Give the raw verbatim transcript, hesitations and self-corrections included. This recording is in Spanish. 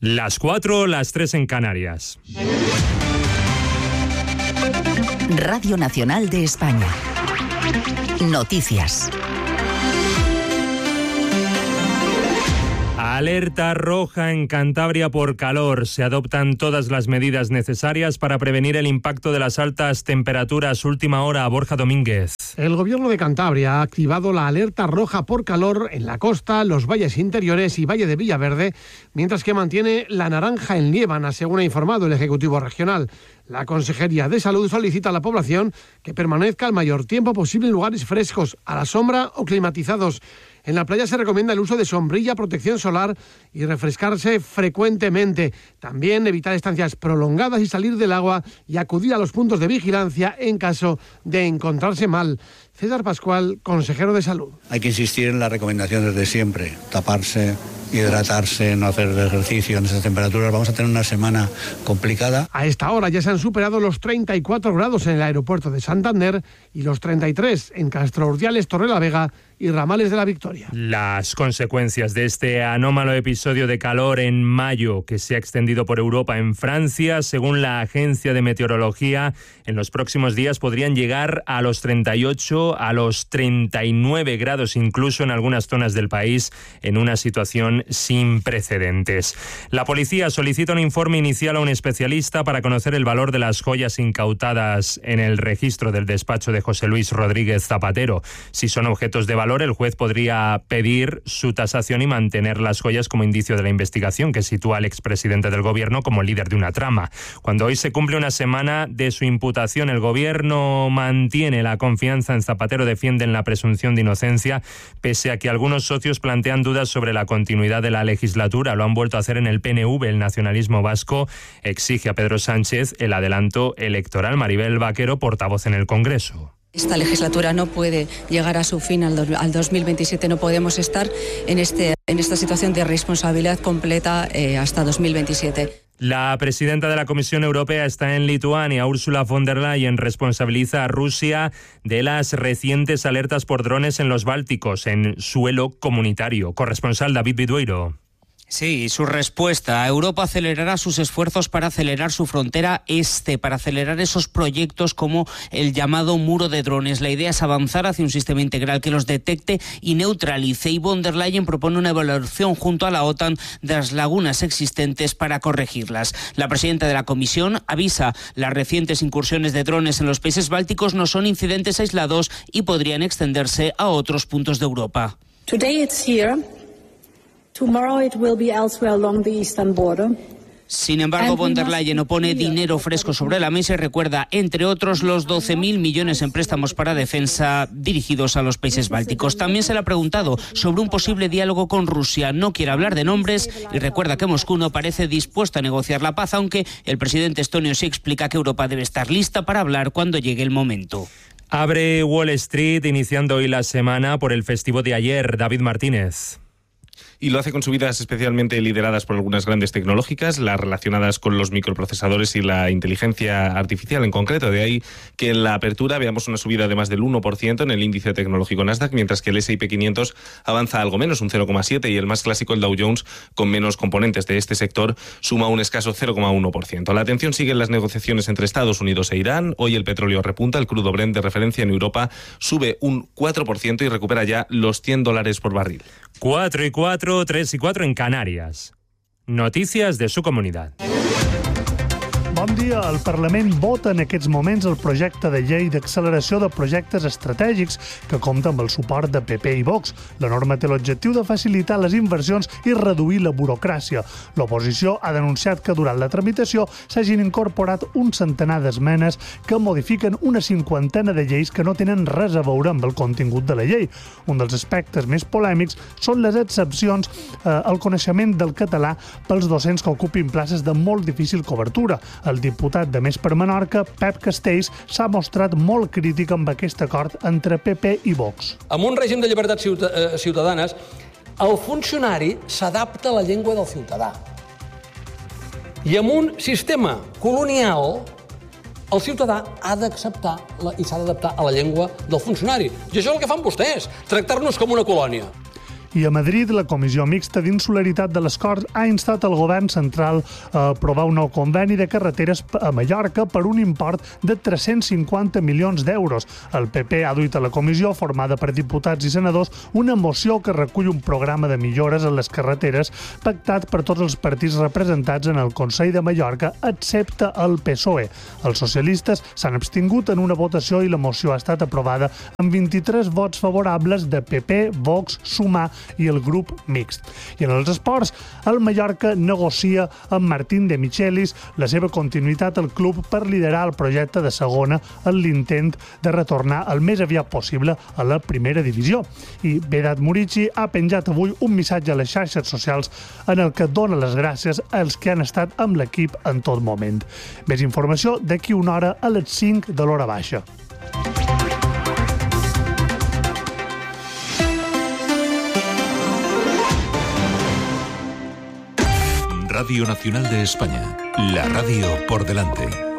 Las cuatro, las tres en Canarias. Radio Nacional de España. Noticias. Alerta roja en Cantabria por calor. Se adoptan todas las medidas necesarias para prevenir el impacto de las altas temperaturas. Última hora, Borja Domínguez. El Gobierno de Cantabria ha activado la alerta roja por calor en la costa, los valles interiores y Valle de Villaverde, mientras que mantiene la naranja en Liébana, según ha informado el Ejecutivo Regional. La Consejería de Salud solicita a la población que permanezca el mayor tiempo posible en lugares frescos, a la sombra o climatizados. En la playa se recomienda el uso de sombrilla, protección solar y refrescarse frecuentemente. También evitar estancias prolongadas y salir del agua y acudir a los puntos de vigilancia en caso de encontrarse mal. César Pascual, consejero de Salud. Hay que insistir en las recomendaciones de siempre, taparse, hidratarse, no hacer ejercicio en esas temperaturas. Vamos a tener una semana complicada. A esta hora ya se han superado los treinta y cuatro grados en el aeropuerto de Santander y los treinta y tres en Castro Urdiales, Torrelavega y Ramales de la Victoria. Las consecuencias de este anómalo episodio de calor en mayo que se ha extendido por Europa en Francia, según la Agencia de Meteorología, en los próximos días podrían llegar a los treinta y ocho, a los treinta y nueve grados incluso en algunas zonas del país, en una situación sin precedentes. La policía solicita un informe inicial a un especialista para conocer el valor de las joyas incautadas en el registro del despacho de José Luis Rodríguez Zapatero. Si son objetos de valor, el juez podría pedir su tasación y mantener las joyas como indicio de la investigación que sitúa al expresidente del gobierno como líder de una trama. Cuando hoy se cumple una semana de su imputación, el gobierno mantiene la confianza en Zapatero, defienden la presunción de inocencia, pese a que algunos socios plantean dudas sobre la continuidad de la legislatura. Lo han vuelto a hacer en el P N V. El nacionalismo vasco exige a Pedro Sánchez el adelanto electoral. Maribel Vaquero, portavoz en el Congreso. Esta legislatura no puede llegar a su fin al, do, al dos mil veintisiete. No podemos estar en, este, en esta situación de responsabilidad completa eh, hasta dos mil veintisiete. La presidenta de la Comisión Europea está en Lituania. Ursula von der Leyen responsabiliza a Rusia de las recientes alertas por drones en los Bálticos, en suelo comunitario. Corresponsal David Vidueiro. Sí, su respuesta. Europa acelerará sus esfuerzos para acelerar su frontera este, para acelerar esos proyectos como el llamado muro de drones. La idea es avanzar hacia un sistema integral que los detecte y neutralice. Y von der Leyen propone una evaluación junto a la OTAN de las lagunas existentes para corregirlas. La presidenta de la Comisión avisa: las recientes incursiones de drones en los países bálticos no son incidentes aislados y podrían extenderse a otros puntos de Europa. Today it's here. Tomorrow it will be elsewhere along the eastern border. Sin embargo, von der Leyen no pone dinero fresco sobre la mesa y recuerda, entre otros, los doce mil millones en préstamos para defensa dirigidos a los países bálticos. También se le ha preguntado sobre un posible diálogo con Rusia. No quiere hablar de nombres y recuerda que Moscú no parece dispuesta a negociar la paz, aunque el presidente estonio sí explica que Europa debe estar lista para hablar cuando llegue el momento. Abre Wall Street, iniciando hoy la semana por el festivo de ayer. David Martínez. Y lo hace con subidas especialmente lideradas por algunas grandes tecnológicas, las relacionadas con los microprocesadores y la inteligencia artificial en concreto. De ahí que en la apertura veamos una subida de más del uno por ciento en el índice tecnológico Nasdaq, mientras que el ese y pe quinientos avanza algo menos, un cero coma siete por ciento, y el más clásico, el Dow Jones, con menos componentes de este sector, suma un escaso cero coma uno por ciento. La atención sigue en las negociaciones entre Estados Unidos e Irán. Hoy el petróleo repunta, el crudo Brent de referencia en Europa sube un cuatro por ciento y recupera ya los cien dólares por barril. cuatro y cuatro, tres y cuatro en Canàries. Noticias de su comunitat. Bon dia. El Parlament vota en aquests moments el projecte de llei d'acceleració de projectes estratègics que compta amb el suport de Pe Pe i Vox. La norma té l'objectiu de facilitar les inversions i reduir la burocràcia. L'oposició ha denunciat que durant la tramitació s'hagin incorporat un centenar d'esmenes que modifiquen una cinquantena de lleis que no tenen res a veure amb el contingut de la llei. Un dels aspectes més polèmics són les excepcions eh, al coneixement del català pels docents que ocupin places de molt difícil cobertura. El diputat de Més per Menorca, Pep Castells, s'ha mostrat molt crític amb aquest acord entre Pe Pe i Vox. Amb un règim de llibertats ciutadanes, el funcionari s'adapta a la llengua del ciutadà. I amb un sistema colonial, el ciutadà ha d'acceptar i s'ha d'adaptar a la llengua del funcionari. I això és el que fan vostès, tractar-nos com una colònia. I a Madrid, la Comissió Mixta d'Insularitat de les Corts ha instat el govern central a aprovar un nou conveni de carreteres a Mallorca per un import de tres-cents cinquanta milions d'euros. El P P ha duit a la comissió, formada per diputats i senadors, una moció que recull un programa de millores a les carreteres pactat per tots els partits representats en el Consell de Mallorca, excepte el P S O E. Els socialistes s'han abstingut en una votació i la moció ha estat aprovada amb vint-i-tres vots favorables de P P, Vox, Sumar i el grup mixt. I en els esports, el Mallorca negocia amb Martín de Michelis la seva continuïtat al club per liderar el projecte de segona en l'intent de retornar el més aviat possible a la primera divisió. I Vedat Murici ha penjat avui un missatge a les xarxes socials en el que dona les gràcies als que han estat amb l'equip en tot moment. Més informació d'aquí una hora a les cinc de l'hora baixa. Radio Nacional de España, la radio por delante.